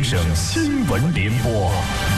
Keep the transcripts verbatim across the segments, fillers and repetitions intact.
省新闻联播。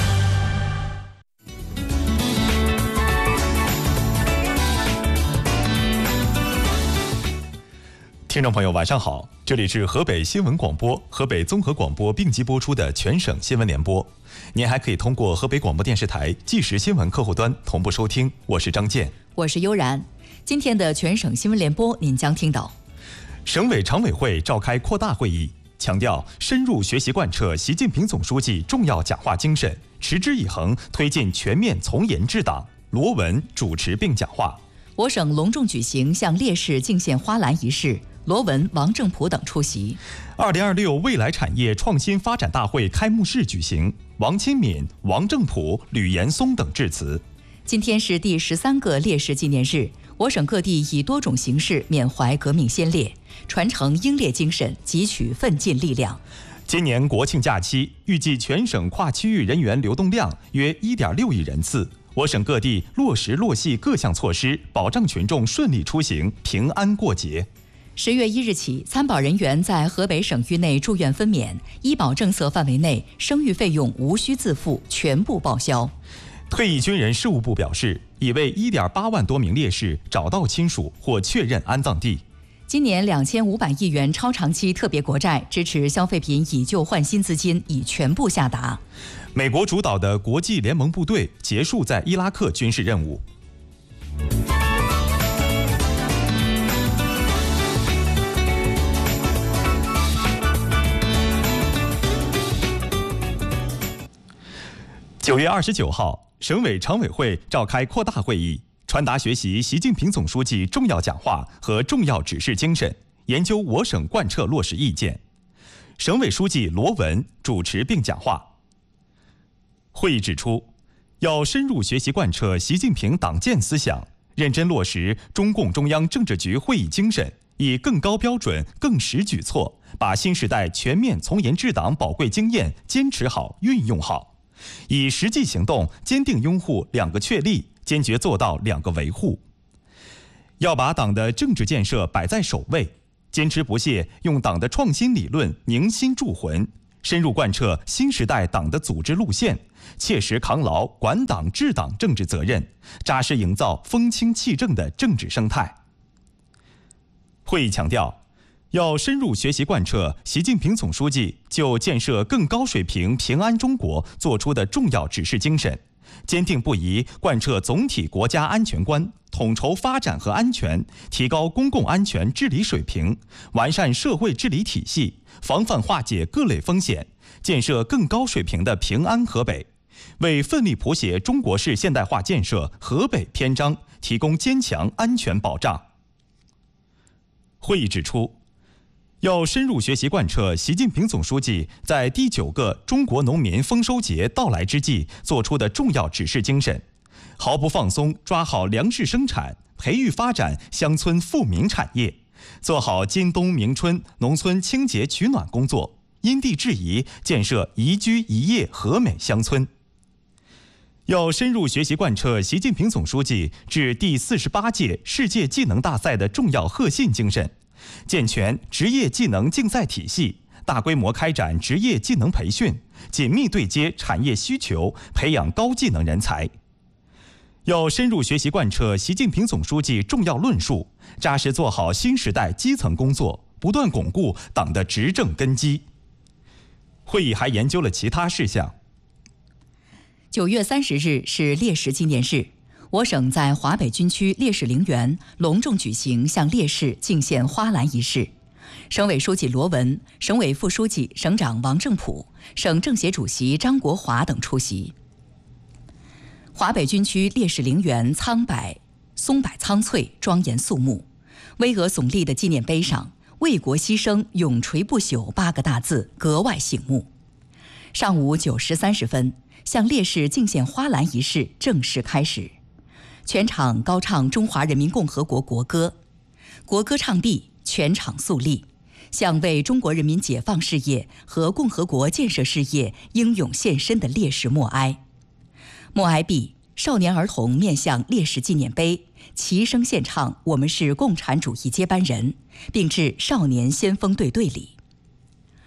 听众朋友，晚上好，这里是河北新闻广播、河北综合广播并机播出的全省新闻联播。您还可以通过河北广播电视台即时新闻客户端同步收听。我是张健， 我是悠然。今天的全省新闻联播，您将听到： 省委常委会召开扩大会议，强调深入学习贯彻习近平总书记重要讲话精神，持之以恒推进全面从严治党。罗文主持并讲话。 我省隆重举行向烈士敬献花篮仪式，罗文、王正普等出席。 二零二六未来产业创新发展大会开幕式举行，王钦敏、王正普、吕岩松等致辞。 今天是第十三个烈士纪念日，我省各地以多种形式缅怀革命先烈，传承英烈精神，汲取奋进力量。 今年国庆假期，预计全省跨区域人员流动量约 一点六亿人次。我省各地落实落细各项措施，保障群众顺利出行、平安过节。 十月一日起，参保人员在河北省域内住院分娩，医保政策范围内生育费用无需自付，全部报销。 退役军人事务部表示，已为 一点八万多名烈士找到亲属或确认安葬地。 今年两千五百亿元超长期特别国债支持消费品以旧换新资金已全部下达。 美国主导的国际联盟部队结束在伊拉克军事任务。九月二十九号，省委常委会召开扩大会议，传达学习习近平总书记重要讲话和重要指示精神，研究我省贯彻落实意见。省委书记罗文主持并讲话。会议指出，要深入学习贯彻习近平党建思想，认真落实中共中央政治局会议精神，以更高标准、更实举措，把新时代全面从严治党宝贵经验坚持好、运用好，以实际行动坚定拥护两个确立，坚决做到两个维护。要把党的政治建设摆在首位，坚持不懈用党的创新理论凝心铸魂，深入贯彻新时代党的组织路线，切实扛牢管党治党政治责任，扎实营造风清气正的政治生态。会议强调，要深入学习贯彻习近平总书记就建设更高水平平安中国作出的重要指示精神，坚定不移贯彻总体国家安全观，统筹发展和安全，提高公共安全治理水平，完善社会治理体系，防范化解各类风险，建设更高水平的平安河北，为奋力谱写中国式现代化建设河北篇章提供坚强安全保障。会议指出，要深入学习贯彻习近平总书记在第九个中国农民丰收节到来之际作出的重要指示精神，毫不放松抓好粮食生产，培育发展乡村富民产业，做好今冬明春农村清洁取暖工作，因地制宜建设宜居宜业和美乡村。要深入学习贯彻习近平总书记至第四十八届世界技能大赛的重要核心精神，健全职业技能竞赛体系，大规模开展职业技能培训，紧密对接产业需求，培养高技能人才。要深入学习贯彻习近平总书记重要论述，扎实做好新时代基层工作，不断巩固党的执政根基。会议还研究了其他事项。 九月三十日是烈士纪念日，我省在华北军区烈士陵园隆重举行向烈士敬献花篮仪式。省委书记罗文、省委副书记、省长王正普、省政协主席张国华等出席。华北军区烈士陵园苍柏松柏苍翠，庄严肃穆，巍峨耸立的纪念碑上“为国牺牲，永垂不朽”八个大字格外醒目。上午九时三十分，向烈士敬献花篮仪式正式开始。全场高唱中华人民共和国国歌，国歌唱毕，全场肃立，向为中国人民解放事业和共和国建设事业英勇献身的烈士默哀。默哀毕，少年儿童面向烈士纪念碑，齐声献唱“我们是共产主义接班人”，并致少年先锋队队礼。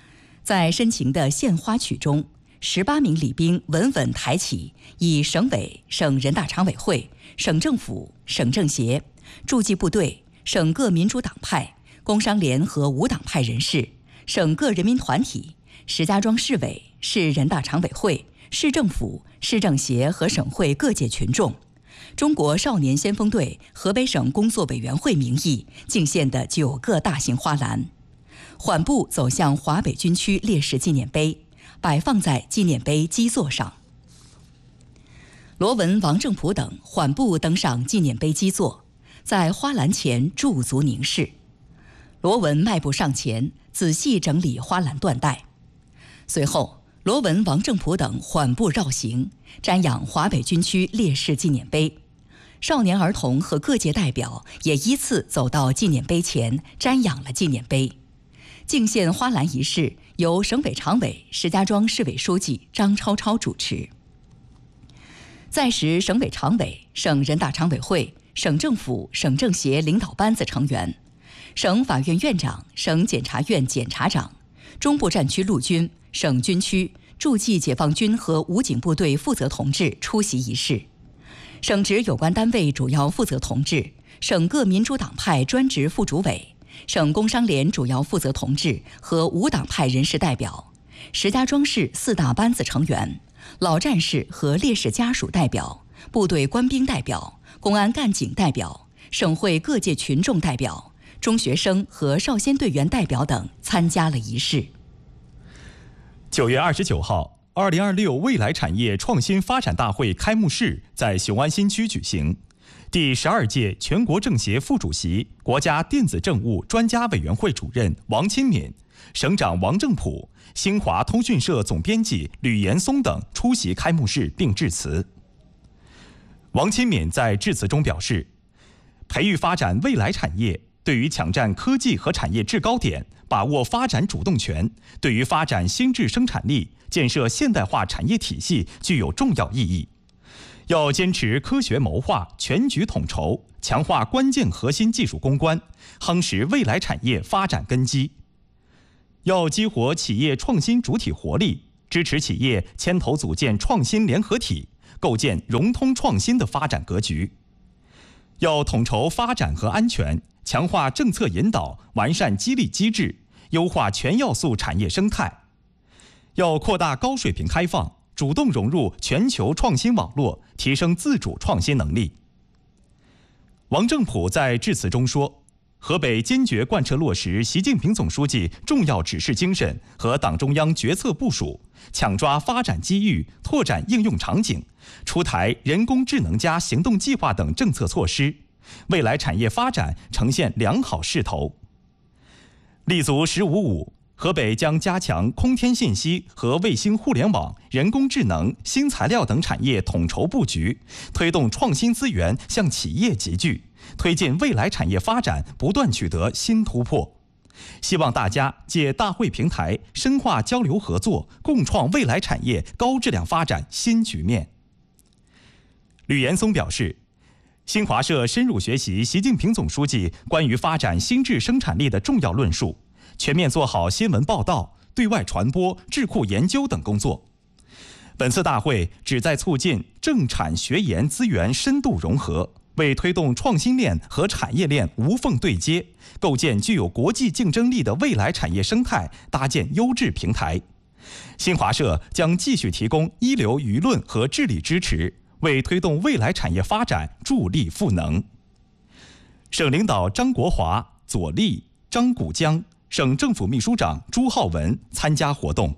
在深情的献花曲中，十八名礼兵稳稳抬起以省委、省人大常委会、省政府、省政协、驻纪部队、省各民主党派、工商联和无党派人士、省各人民团体、石家庄市委、市人大常委会、市政府、市政协和省会各界群众、中国少年先锋队河北省工作委员会名义敬献的九个大型花篮，缓步走向华北军区烈士纪念碑，摆放在纪念碑基座上。罗文、王正普等缓步登上纪念碑基座，在花篮前驻足凝视。罗文迈步上前，仔细整理花篮缎带。随后，罗文、王正普等缓步绕行，瞻仰华北军区烈士纪念碑。少年儿童和各界代表也依次走到纪念碑前，瞻仰了纪念碑。敬献花篮仪式由省委常委、石家庄市委书记张超超主持。在时省委常委、省人大常委会、省政府、省政协领导班子成员、省法院院长、省检察院检察长、中部战区陆军、省军区、驻纪解放军和武警部队负责同志出席仪式，省直有关单位主要负责同志、省各民主党派专职副主委、省工商联主要负责同志和无党派人士代表、石家庄市四大班子成员、老战士和烈士家属代表、部队官兵代表、公安干警代表、省会各界群众代表、中学生和少先队员代表等参加了仪式。 九月二十九号，二零二六未来产业创新发展大会开幕式在雄安新区举行。第十二届全国政协副主席、国家电子政务专家委员会主任王钦敏、省长王正普、新华通讯社总编辑吕延松等出席开幕式并致辞。王钦敏在致辞中表示，培育发展未来产业对于抢占科技和产业制高点，把握发展主动权，对于发展新质生产力、建设现代化产业体系具有重要意义。要坚持科学谋划、全局统筹，强化关键核心技术攻关，夯实未来产业发展根基。要激活企业创新主体活力，支持企业牵头组建创新联合体，构建融通创新的发展格局。要统筹发展和安全，强化政策引导，完善激励机制，优化全要素产业生态。要扩大高水平开放，主动融入全球创新网络，提升自主创新能力。王正普在致辞中说，河北坚决贯彻落实习近平总书记重要指示精神和党中央决策部署，抢抓发展机遇，拓展应用场景，出台人工智能加行动计划等政策措施，未来产业发展呈现良好势头。立足“十五五”，河北将加强空天信息和卫星互联网、人工智能、新材料等产业统筹布局，推动创新资源向企业集聚，推进未来产业发展不断取得新突破。希望大家借大会平台深化交流合作，共创未来产业高质量发展新局面。吕延松表示，新华社深入学习习近平总书记关于发展新质生产力的重要论述，全面做好新闻报道、对外传播、智库研究等工作。本次大会旨在促进政产学研资源深度融合，为推动创新链和产业链无缝对接，构建具有国际竞争力的未来产业生态，搭建优质平台。新华社将继续提供一流舆论和治理支持，为推动未来产业发展助力赋能。省领导张国华、左立、张谷江，省政府秘书长朱浩文参加活动。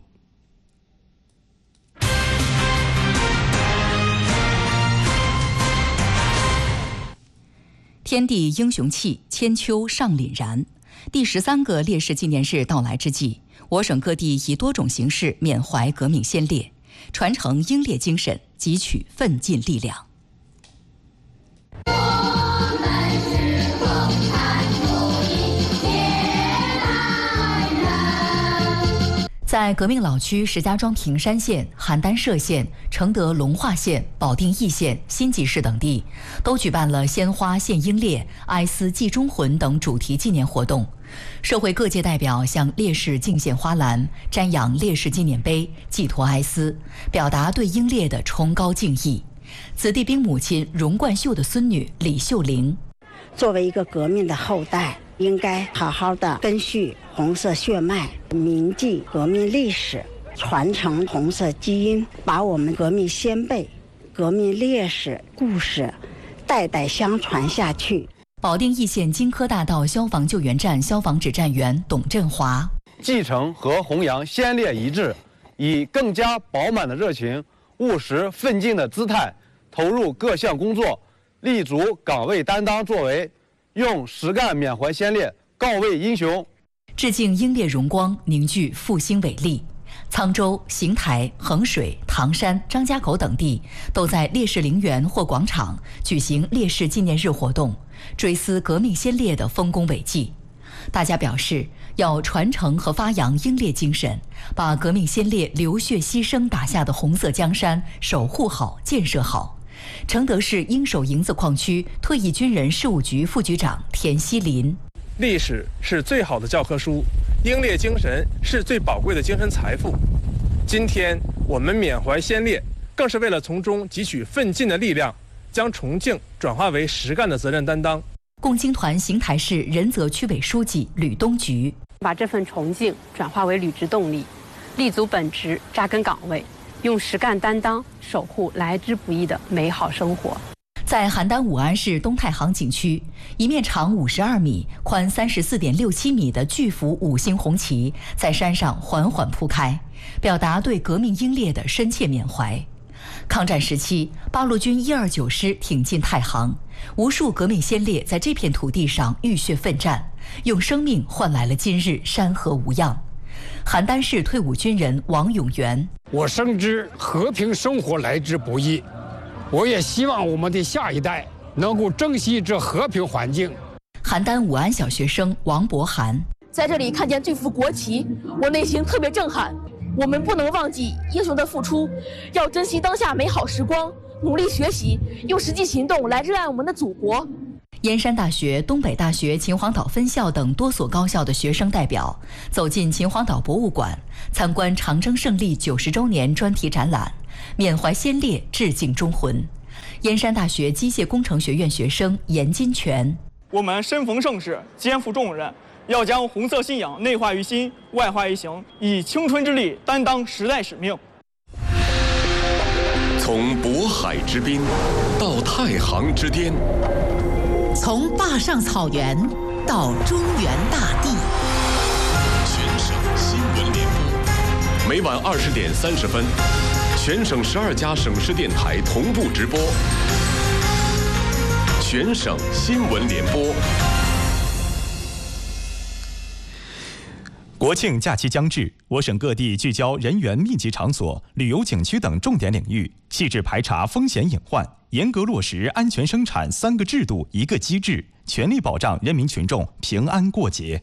天地英雄气，千秋尚凛然。第十三个烈士纪念日到来之际，我省各地以多种形式缅怀革命先烈，传承英烈精神，汲取奋进力量。在革命老区石家庄平山县、邯郸歙县、承德龙化县、保定义县、新集市等地，都举办了鲜花献英烈、哀思祭忠魂等主题纪念活动， 社会各界代表向烈士敬献花篮，瞻仰烈士纪念碑，寄托哀思，表达对英烈的崇高敬意。子弟兵母亲荣冠秀的孙女李秀玲， 作为一个革命的后代，应该好好的根续红色血脉，铭记革命历史，传承红色基因，把我们革命先辈、革命烈士故事代代相传下去。 保定易县金科大道消防救援站消防指战员董振华， 继承和弘扬先烈遗志，以更加饱满的热情、务实奋进的姿态投入各项工作，立足岗位担当作为，用实干缅怀先烈，告慰英雄， 致敬英烈荣光，凝聚复兴伟力。沧州、邢台、衡水、唐山、张家口等地都在烈士陵园或广场举行烈士纪念日活动，追思革命先烈的丰功伟绩。大家表示，要传承和发扬英烈精神，把革命先烈流血牺牲打下的红色江山守护好、建设好。承德市鹰首营子矿区退役军人事务局副局长田锡林， 历史是最好的教科书，英烈精神是最宝贵的精神财富。今天我们缅怀先烈，更是为了从中汲取奋进的力量，将崇敬转化为实干的责任担当。 共青团邢台市仁泽区委书记吕东菊， 把这份崇敬转化为履职动力，立足本职，扎根岗位，用实干担当守护来之不易的美好生活。 在邯郸武安市东太行景区，一面长五十二米、宽三十四点六七米的巨幅五星红旗在山上缓缓铺开，表达对革命英烈的深切缅怀。抗战时期，八路军一二九师挺进太行，无数革命先烈在这片土地上浴血奋战，用生命换来了今日山河无恙。邯郸市退伍军人王永元， 我深知和平生活来之不易，我也希望我们的下一代能够珍惜这和平环境。 邯郸武安小学生王博涵， 在这里看见这幅国旗，我内心特别震撼。我们不能忘记英雄的付出，要珍惜当下美好时光，努力学习，用实际行动来热爱我们的祖国。 燕山大学、东北大学秦皇岛分校等多所高校的学生代表走进秦皇岛博物馆，参观长征胜利九十周年专题展览，缅怀先烈，致敬忠魂。燕山大学机械工程学院学生严金泉， 我们身逢盛世，肩负重任，要将红色信仰内化于心，外化于行，以青春之力担当时代使命。 从渤海之滨到太行之巅， 从坝上草原到中原大地， 全省新闻联播，每晚二十点三十分，全省十二家省市电台同步直播。全省新闻联播。 国庆假期将至，我省各地聚焦人员密集场所、旅游景区等重点领域，细致排查风险隐患，严格落实安全生产三个制度一个机制，全力保障人民群众平安过节。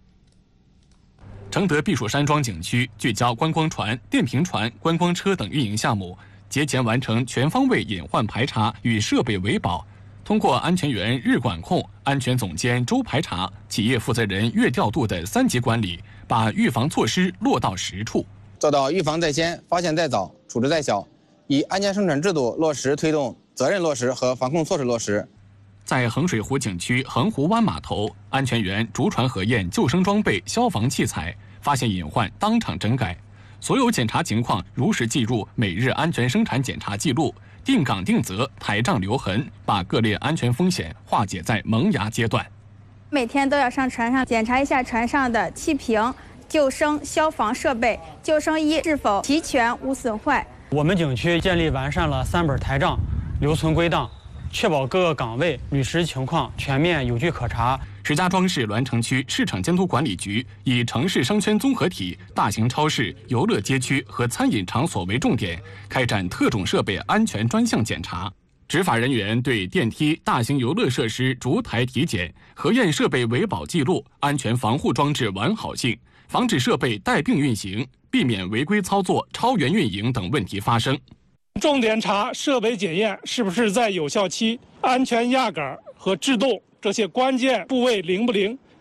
承德避暑山庄景区聚焦观光船、电瓶船、观光车等运营项目，节前完成全方位隐患排查与设备维保。通过安全员日管控、安全总监周排查、企业负责人月调度的三级管理，把预防措施落到实处， 做到预防在先、发现在早、处置在小，以安全生产制度落实推动责任落实和防控措施落实。 在衡水湖景区衡湖湾码头，安全员逐船核验救生装备、消防器材，发现隐患当场整改，所有检查情况如实记入每日安全生产检查记录，定岗定责、台账留痕，把各类安全风险化解在萌芽阶段。 每天都要上船上检查一下船上的气瓶、救生、消防设备、救生衣是否齐全无损坏。 我们景区建立完善了三本台账，留存归档，确保各个岗位履实情况全面有据可查。 石家庄市栾城区市场监督管理局以城市商圈综合体、大型超市、游乐街区和餐饮场所为重点，开展特种设备安全专项检查。执法人员对电梯、大型游乐设施逐台体检，核验设备维保记录、安全防护装置完好性，防止设备带病运行，避免违规操作、超员运营等问题发生。 重点查设备检验是不是在有效期，安全压杆和制动这些关键部位灵不灵，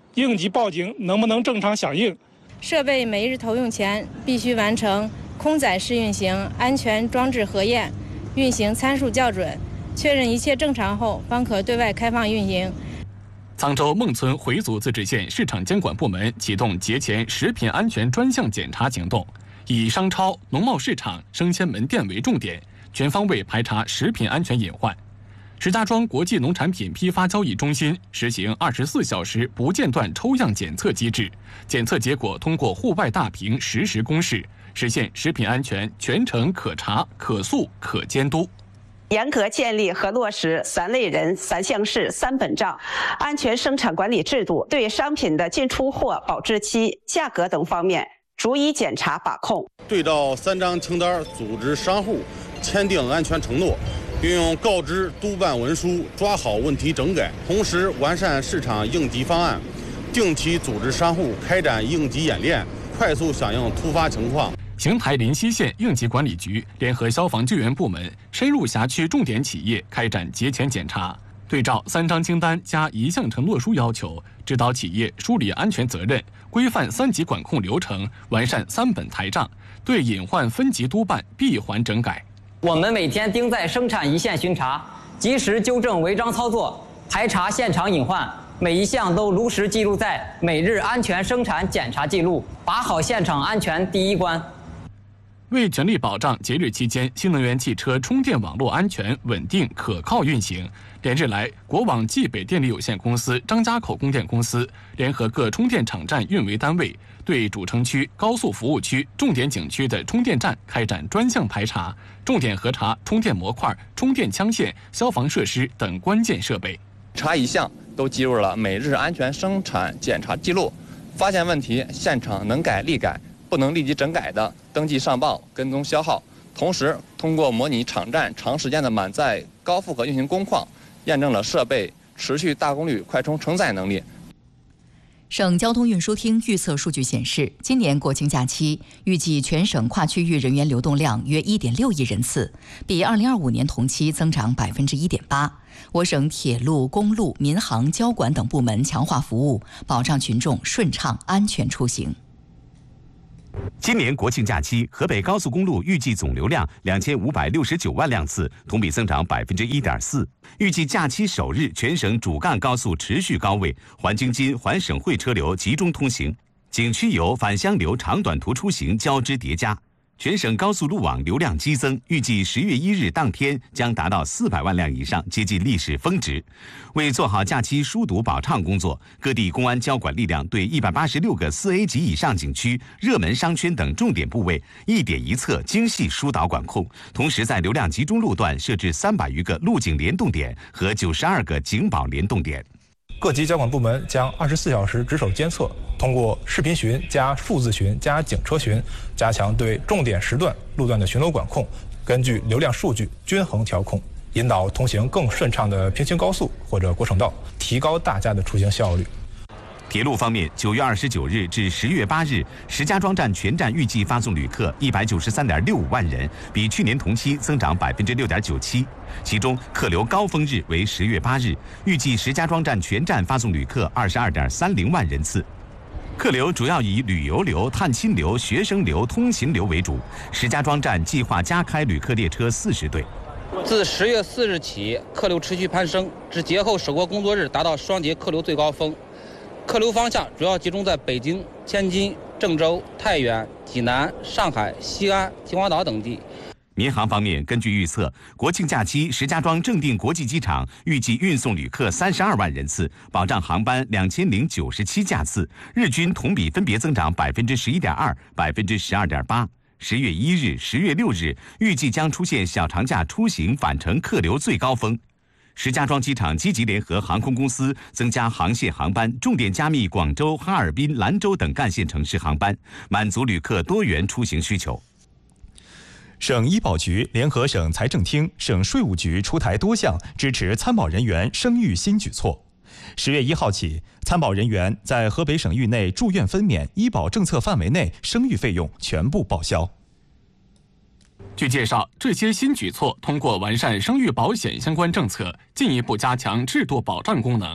应急报警能不能正常响应。 设备每日投用前必须完成空载试运行安全装置核验，运行参数校准，确认一切正常后方可对外开放运营。 沧州孟村回族自治县市场监管部门启动节前食品安全专项检查行动，以商超、农贸市场、生鲜门店为重点，全方位排查食品安全隐患。石家庄国际农产品批发交易中心实行二十四小时不间断抽样检测机制，检测结果通过户外大屏实时公示，实现食品安全全程可查、可溯、可监督。 严格建立和落实三类人、三项式、三本账安全生产管理制度，对商品的进出货、保质期、价格等方面逐一检查把控。 对照三张清单，组织商户签订安全承诺，并用告知督办文书抓好问题整改，同时完善市场应急方案，定期组织商户开展应急演练，快速响应突发情况。 邢台临溪县应急管理局联合消防救援部门深入辖区重点企业开展节前检查，对照三张清单加一项承诺书要求，指导企业梳理安全责任，规范三级管控流程，完善三本台账，对隐患分级督办，闭环整改。 我们每天盯在生产一线巡查，及时纠正违章操作，排查现场隐患，每一项都如实记录在每日安全生产检查记录，把好现场安全第一关。 为全力保障节日期间新能源汽车充电网络安全、稳定、可靠运行，连日来，国网冀北电力有限公司、张家口供电公司联合各充电场站运维单位，对主城区、高速服务区、重点景区的充电站开展专项排查，重点核查充电模块、充电枪线、消防设施等关键设备。 查一项都记录了每日安全生产检查记录，发现问题现场能改立改，不能立即整改的登记上报，跟踪消耗。同时，通过模拟场站长时间的满载高负荷运行工况，验证了设备持续大功率快充承载能力。 省交通运输厅预测数据显示，今年国庆假期预计全省跨区域人员流动量约 一点六亿人次，比二零二五年同期增长 百分之一点八。我省铁路、公路、民航、交管等部门强化服务，保障群众顺畅安全出行。 今年国庆假期，河北高速公路预计总流量两千五百六十九万辆次，同比增长百分之一点四。预计假期首日，全省主干高速持续高位，环京津、环省会车流集中通行，景区游、返乡流长短途出行交织叠加。全省高速路网流量激增，预计十月一日当天将达到四百万辆以上，接近历史峰值。为做好假期疏堵保畅工作，各地公安交管力量对一百八十六个四 A 级以上景区、热门商圈等重点部位一点一策精细疏导管控，同时在流量集中路段设置三百余个路警联动点和九十二个警保联动点。 各级交管部门将二十四小时值守监测，通过视频巡加数字巡加警车巡，加强对重点时段路段的巡逻管控，根据流量数据均衡调控，引导通行更顺畅的平行高速或者国省道，提高大家的出行效率。 铁路方面，九月二十九日至十月八日，石家庄站全站预计发送旅客一百九十三点六五万人，比去年同期增长百分之六点九七。其中，客流高峰日为十月八日，预计石家庄站全站发送旅客二十二点三零万人次。客流主要以旅游流、探亲流、学生流、通勤流为主。石家庄站计划加开旅客列车四十对。 自十月四日起，客流持续攀升，至节后首个工作日达到双节客流最高峰。客流方向主要集中在北京、天津、郑州、太原、济南、上海、西安、秦皇岛等地。 民航方面，根据预测，国庆假期石家庄正定国际机场预计运送旅客三十二万人次，保障航班两千零九十七架次，日均同比分别增长百分之十一点二、百分之十二点八。十月一日、十月六日预计将出现小长假出行返程客流最高峰。石家庄机场积极联合航空公司增加航线航班，重点加密广州、哈尔滨、兰州等干线城市航班，满足旅客多元出行需求。 省医保局联合省财政厅、省税务局出台多项支持参保人员生育新举措。十月一号起，参保人员在河北省域内住院分娩医保政策范围内生育费用全部报销。 据介绍，这些新举措通过完善生育保险相关政策，进一步加强制度保障功能。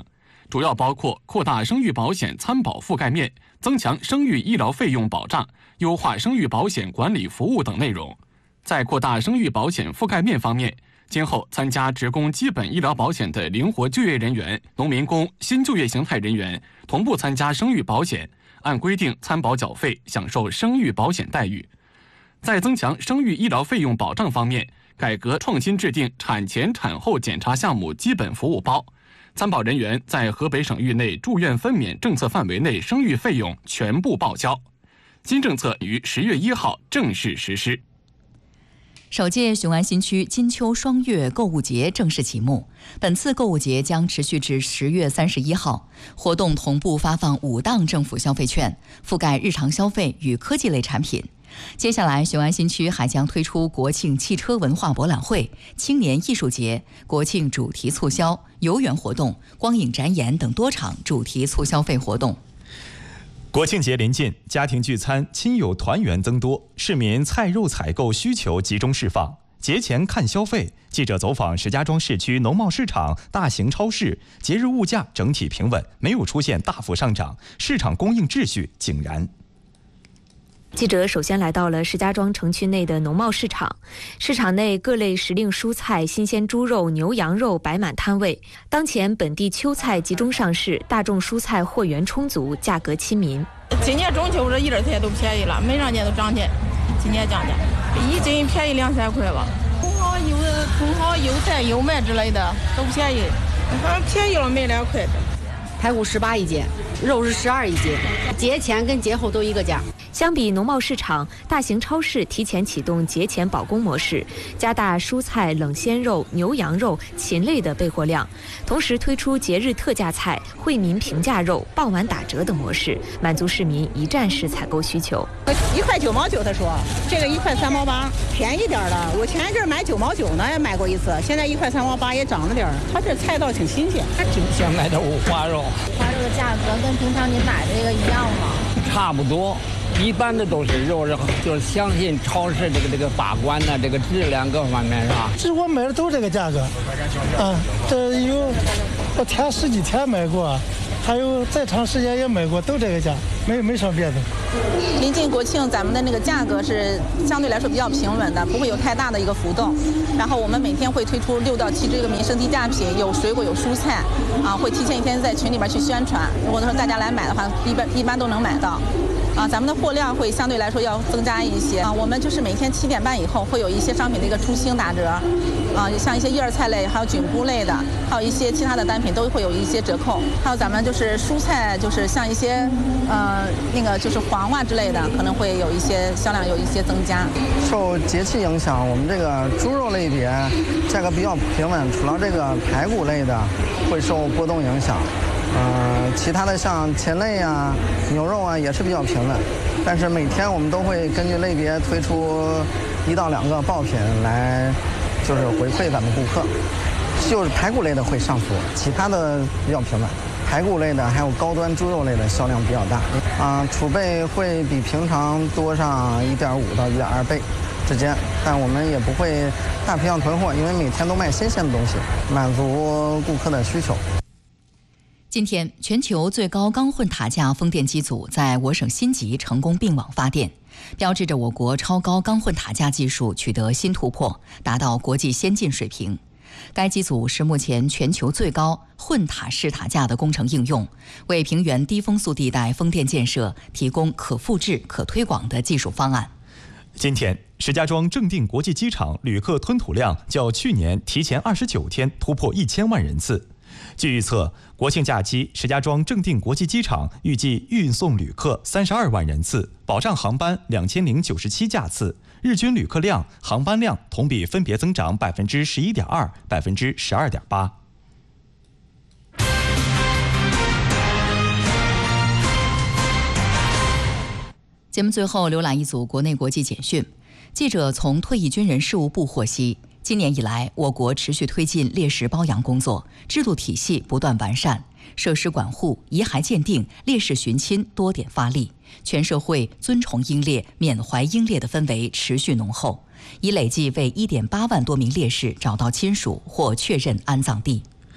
主要包括扩大生育保险参保覆盖面、增强生育医疗费用保障、优化生育保险管理服务等内容。在扩大生育保险覆盖面方面，今后参加职工基本医疗保险的灵活就业人员、农民工、新就业形态人员同步参加生育保险，按规定参保缴费，享受生育保险待遇。在增强生育医疗费用保障方面，改革创新制定产前产后检查项目基本服务包，参保人员在河北省域内住院分娩政策范围内生育费用全部报销。新政策于十月一号正式实施。 首届雄安新区金秋双月购物节正式启幕，本次购物节将持续至十月三十一号。活动同步发放五档政府消费券，覆盖日常消费与科技类产品。接下来，雄安新区还将推出国庆汽车文化博览会、青年艺术节、国庆主题促销、游园活动、光影展演等多场主题促消费活动。 国庆节临近，家庭聚餐、亲友团圆增多，市民菜肉采购需求集中释放。节前看消费，记者走访石家庄市区农贸市场、大型超市，节日物价整体平稳，没有出现大幅上涨，市场供应秩序井然。 记者首先来到了石家庄城区内的农贸市场，市场内各类时令蔬菜、新鲜猪肉、牛羊肉摆满摊位。当前本地秋菜集中上市，大众蔬菜货源充足，价格亲民。 今年中秋这一点菜都便宜了，每样件都涨价，今年降价，一斤便宜两三块吧。茼蒿、油茼蒿、油菜、油麦之类的都便宜，反正便宜了没两块的。 排骨十八一斤，肉是十二一斤，节前跟节后都一个价。 相比农贸市场，大型超市提前启动节前保供模式，加大蔬菜、冷鲜肉、牛羊肉、禽类的备货量，同时推出节日特价菜、惠民平价肉、傍晚打折等模式，满足市民一站式采购需求。 一块九毛九，他说这个一块三毛八，便宜点了。我前一阵买九毛九呢，也买过一次，现在一块三毛八也涨了点儿。他这菜倒挺新鲜。 挺想买点五花肉。 花肉的价格跟平常你买的这个一样吗？ 差不多。一般的都是肉，就是相信超市这个这个把关呢，这个质量各方面是吧？ 这我买的都这个价格，啊，这有我前十几天买过，还有再长时间也买过，都这个价，没没什么别的。 临近国庆，咱们的那个价格是相对来说比较平稳的，不会有太大的一个浮动。然后我们每天会推出六到七这个民生低价品，有水果有蔬菜，啊，会提前一天在群里边去宣传。如果说大家来买的话，一般一般都能买到。啊，咱们的货量会相对来说要增加一些啊。我们就是每天七点半以后会有一些商品的一个出清打折，啊，像一些叶儿菜类，还有菌菇类的，还有一些其他的单品都会有一些折扣。还有咱们就是蔬菜，就是像一些呃那个就是黄瓜之类的，可能会有一些销量有一些增加。 受节气影响，我们这个猪肉类别价格比较平稳，除了这个排骨类的会受波动影响。呃，其他的像禽类啊、牛肉啊也是比较平稳，但是每天我们都会根据类别推出一到两个爆品来，就是回馈咱们顾客。就是排骨类的会上浮，其他的比较平稳。排骨类的还有高端猪肉类的销量比较大，啊、呃，储备会比平常多上一点五到一点二倍之间，但我们也不会大批量囤货，因为每天都卖新鲜的东西，满足顾客的需求。 今天，全球最高钢混塔架风电机组在我省新集成功并网发电，标志着我国超高钢混塔架技术取得新突破，达到国际先进水平。该机组是目前全球最高混塔式塔架的工程应用，为平原低风速地带风电建设提供可复制、可推广的技术方案。 今天，石家庄正定国际机场旅客吞吐量较去年提前二十九天突破一千万人次。据预测，国庆假期石家庄正定国际机场预计运送旅客三十二万人次，保障航班两千零九十七架次，日均旅客量、航班量同比分别增长百分之十一点二、百分之十二点八。 节目最后浏览一组国内国际简讯。记者从退役军人事务部获悉，今年以来，我国持续推进烈士褒扬工作，制度体系不断完善，设施管护、遗骸鉴定、烈士寻亲多点发力，全社会尊崇英烈、缅怀英烈的氛围持续浓厚，已累计为一点八万多名烈士找到亲属或确认安葬地。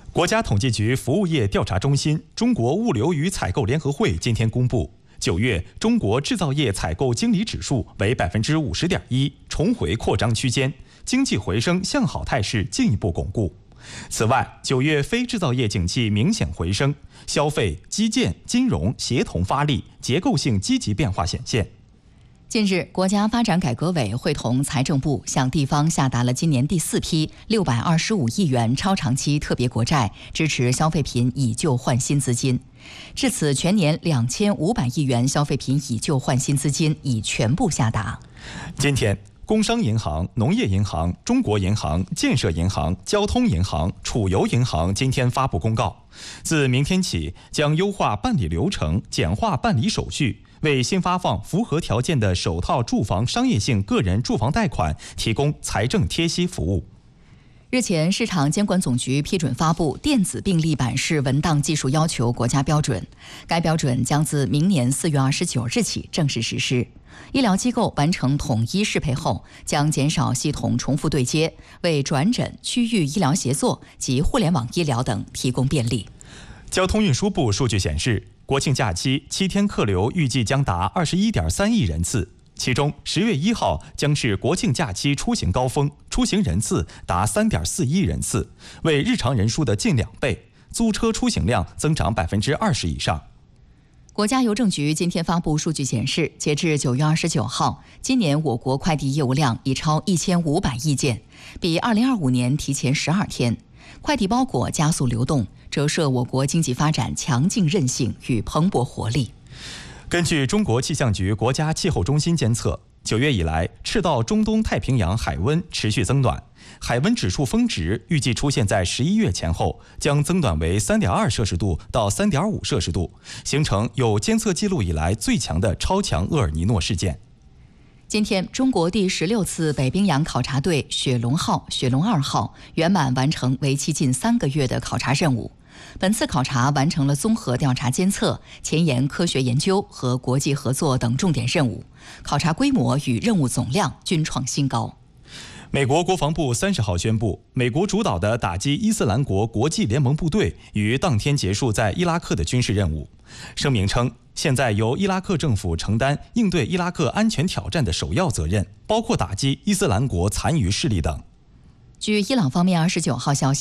国家统计局服务业调查中心、中国物流与采购联合会今天公布，九月中国制造业采购经理指数为百分之五十点一，重回扩张区间，经济回升向好态势进一步巩固。此外，九月非制造业景气明显回升，消费、基建、金融协同发力，结构性积极变化显现。 近日，国家发展改革委会同财政部向地方下达了今年第四批六百二十五亿元超长期特别国债，支持消费品以旧换新资金。至此，全年两千五百亿元消费品以旧换新资金已全部下达。 今天，工商银行、农业银行、中国银行、建设银行、交通银行、储油银行今天发布公告，自明天起将优化办理流程，简化办理手续，为新发放符合条件的首套住房商业性个人住房贷款提供财政贴息服务。 日前，市场监管总局批准发布电子病历版式文档技术要求国家标准，该标准将自明年四月二十九日起正式实施。医疗机构完成统一适配后，将减少系统重复对接，为转诊、区域医疗协作及互联网医疗等提供便利。 交通运输部数据显示，国庆假期七天客流预计将达二十一点三亿人次，其中十月一号将是国庆假期出行高峰，出行人次达三点四亿人次，为日常人数的近两倍，租车出行量增长百分之二十以上。 国家邮政局今天发布数据显示，截至九月二十九号，今年我国快递业务量已超一千五百亿件，比二零二五年提前十二天。快递包裹加速流动，折射我国经济发展强劲韧性与蓬勃活力。 根据中国气象局国家气候中心监测，九月以来，赤道中东太平洋海温持续增暖，海温指数峰值预计出现在十一月前后，将增暖为三点二摄氏度到三点五摄氏度，形成有监测记录以来最强的超强厄尔尼诺事件。 今天，中国第十六次北冰洋考察队雪龙号、雪龙二号圆满完成为期近三个月的考察任务。本次考察完成了综合调查监测、前沿科学研究和国际合作等重点任务，考察规模与任务总量均创新高。 美国国防部三十号宣布，美国主导的打击伊斯兰国国际联盟部队于当天结束在伊拉克的军事任务。声明称，现在由伊拉克政府承担应对伊拉克安全挑战的首要责任，包括打击伊斯兰国残余势力等。 据伊朗方面二十九号消息，